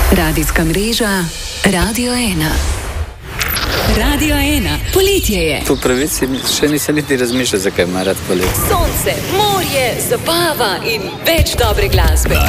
Radijska mreža Radio 1. Radio 1, poletje je. Po pravici še nisem niti razmišljal, zakaj ima rad poletje. Sonce, morje, zabava in več dobre glasbe.